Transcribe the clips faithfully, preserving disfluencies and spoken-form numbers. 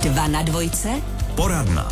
Dva na dvojce. Poradna.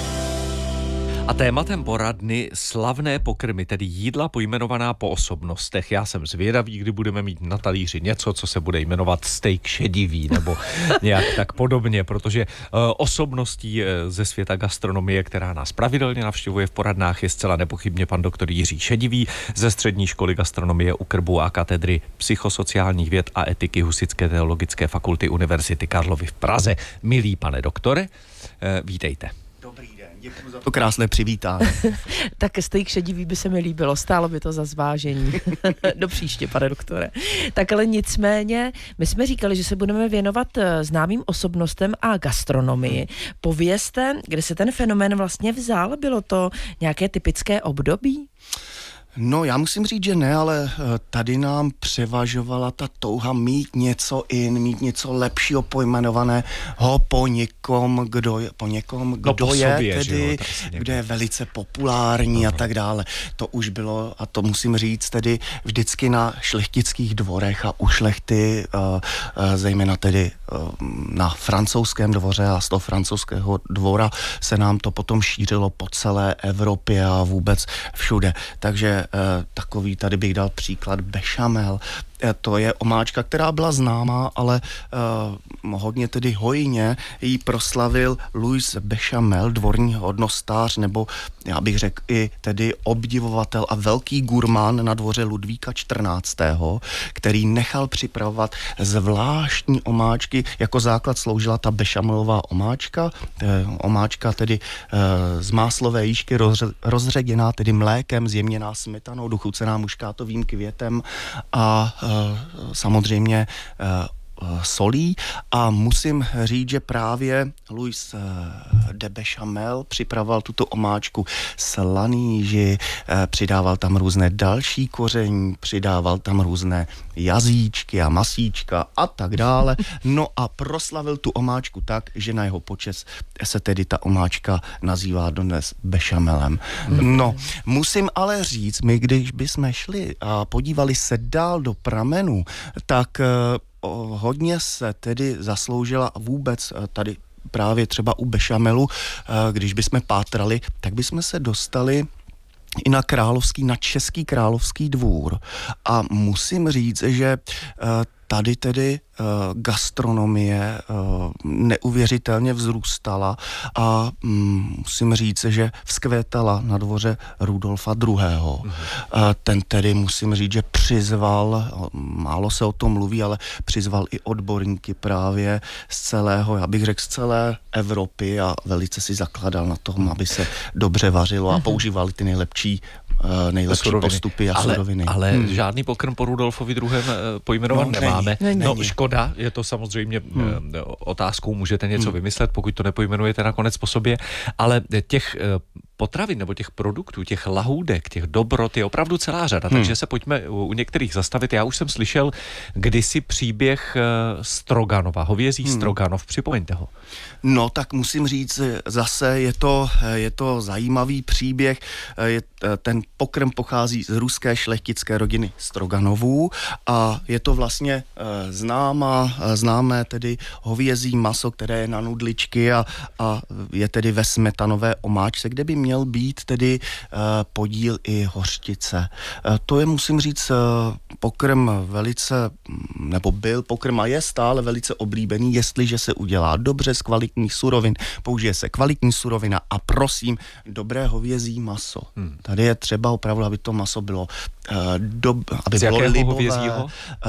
A tématem poradny slavné pokrmy, tedy jídla pojmenovaná po osobnostech. Já jsem zvědavý, kdy budeme mít na talíři něco, co se bude jmenovat steak šedivý, nebo nějak tak podobně, protože uh, osobností uh, ze světa gastronomie, která nás pravidelně navštěvuje v poradnách, je zcela nepochybně pan doktor Jiří Šedivý ze Střední školy gastronomie u Krbu a katedry psychosociálních věd a etiky Husitské teologické fakulty Univerzity Karlovy v Praze. Milý pane doktore, uh, vítejte. Dobrý den, děkuji za to krásné přivítání. Tak steak šedivý by se mi líbilo, stálo by to za zvážení. Do příště, pane doktore. Tak ale nicméně, my jsme říkali, že se budeme věnovat známým osobnostem a gastronomii. Povězte, kde se ten fenomén vlastně vzal? Bylo to nějaké typické období? No, já musím říct, že ne, ale tady nám převažovala ta touha mít něco in, mít něco lepšího pojmenovaného po někom, kdo je, po někom, kdo no, po je sobě, tedy, kdo je velice populární uh-huh. a tak dále. To už bylo, a to musím říct, tedy vždycky na šlechtických dvorech a u šlechty, uh, uh, zejména tedy uh, na francouzském dvoře a z toho francouzského dvora se nám to potom šířilo po celé Evropě a vůbec všude. Takže takový, tady bych dal příklad bechamel. To je omáčka, která byla známá, ale uh, hodně tedy hojně jí proslavil Louis Bechamel, dvorní hodnostář, nebo já bych řekl i tedy obdivovatel a velký gurmán na dvoře Ludvíka čtrnáctého, který nechal připravovat zvláštní omáčky. Jako základ sloužila ta bechamelová omáčka, eh, omáčka tedy eh, z máslové jížky rozře- rozředěná tedy mlékem, zjemněná smetanou, dochucená muškátovým květem a eh, samozřejmě solí, a musím říct, že právě Louis de Bechamel připravoval tuto omáčku slaníži, přidával tam různé další koření, přidával tam různé jazyčky a masíčka a tak dále. No a proslavil tu omáčku tak, že na jeho počest se tedy ta omáčka nazývá dodnes bechamelem. No, musím ale říct, my když bychom šli a podívali se dál do pramenů, tak hodně se tedy zasloužila vůbec tady právě třeba u bechamelu, když bychom pátrali, tak bychom se dostali i na královský, na český královský dvůr. A musím říct, že tady tedy uh, gastronomie uh, neuvěřitelně vzrůstala a um, musím říct, že vzkvétala na dvoře Rudolfa druhého. Uh, ten tedy musím říct, že přizval, málo se o tom mluví, ale přizval i odborníky právě z celého, já bych řekl z celé Evropy, a velice si zakladal na tom, aby se dobře vařilo a používali ty nejlepší nejlepší suroviny. Postupy a ale, suroviny. Ale hmm. žádný pokrm po Rudolfovi druhém pojmenovat no, nemáme. Není. No Není. škoda, je to samozřejmě hmm. otázkou, můžete něco hmm. vymyslet, pokud to nepojmenujete nakonec po sobě, ale těch potravin nebo těch produktů, těch lahůdek, těch dobrot je opravdu celá řada, hmm. takže se pojďme u některých zastavit. Já už jsem slyšel kdysi příběh Stroganova, hovězí hmm. Stroganov, připomeňte ho. No, tak musím říct, zase je to, je to zajímavý příběh. Je, ten pokrm pochází z ruské šlechtické rodiny Stroganovů a je to vlastně známá, známé tedy hovězí maso, které je na nudličky a, a je tedy ve smetanové omáčce, kde by měl být tedy podíl i hořčice. To je, musím říct, pokrm velice, nebo byl pokrm a je stále velice oblíbený, jestliže se udělá dobře z kvalitních surovin, použije se kvalitní surovina a prosím, dobré hovězí maso. Hmm. Tady je třeba opravdu, aby to maso bylo uh, do, aby z bylo jakého libové, hovězího? Uh,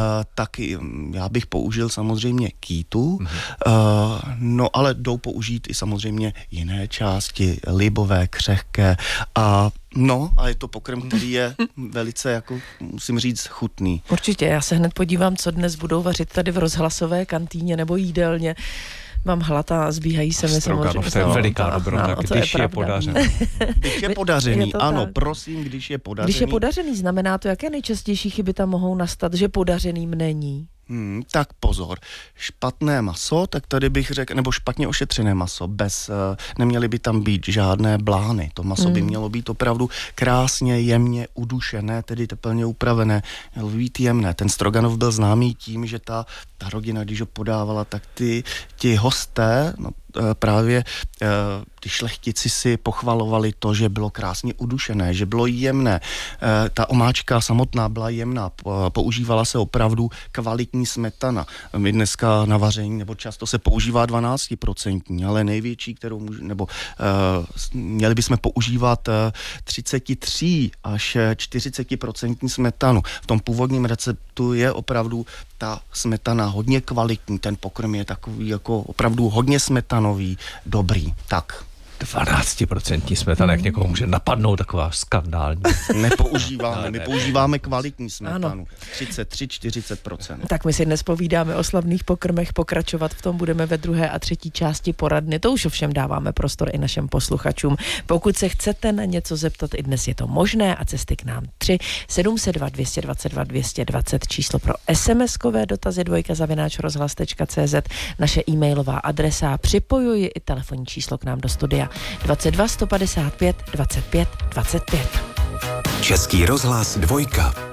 taky já bych použil samozřejmě kýtu, hmm. uh, no ale jdou použít i samozřejmě jiné části, libové, křehké a no, a je to pokrm, který je velice, jako musím říct, chutný. Určitě, já se hned podívám, co dnes budou vařit tady v rozhlasové kantýně nebo jídelně. Mám hlad a zbíhají se mi samozřejmě. To je veliká dobrota, no, když je, je podařený. Když je podařený, je ano, tak. prosím, když je podařený. Když je podařený, znamená to, jaké nejčastější chyby tam mohou nastat, že podařeným není? Hmm, tak pozor, špatné maso, tak tady bych řekl, nebo špatně ošetřené maso, bez, uh, neměly by tam být žádné blány, to maso hmm. by mělo být opravdu krásně, jemně udušené, tedy teplně upravené, mělo být jemné. Ten Stroganov byl známý tím, že ta, ta rodina, když ho podávala, tak ty, ti hosté, no, právě ty šlechtici si pochvalovali to, že bylo krásně udušené, že bylo jemné. Ta omáčka samotná byla jemná, používala se opravdu kvalitní smetana. My dneska na vaření, nebo často se používá dvanáct procent, ale největší, kterou může, nebo měli bychom používat třicet tři až čtyřicet procent smetanu. V tom původním receptu je opravdu ta smetana hodně kvalitní, ten pokrm je takový jako opravdu hodně smetanový, dobrý. Tak. dvanáct procent smetana, jak někoho může napadnout, taková skandální. Nepoužíváme, my používáme kvalitní smetanu. třicet tři až čtyřicet procent. Tak my si dnes povídáme o slavných pokrmech, pokračovat v tom budeme ve druhé a třetí části poradny. To už ovšem dáváme prostor i našim posluchačům. Pokud se chcete na něco zeptat, i dnes je to možné a cesty k nám tři sedm set dva dvě dvacet dva dvě dvacet číslo pro SMSkové dotazy dvojka zavináč rozhlas tečka cé zet, naše e-mailová adresa, připojuji i telefonní číslo k nám do studia dvacet dva sto padesát pět dvacet pět dvacet pět. Český rozhlas dvojka.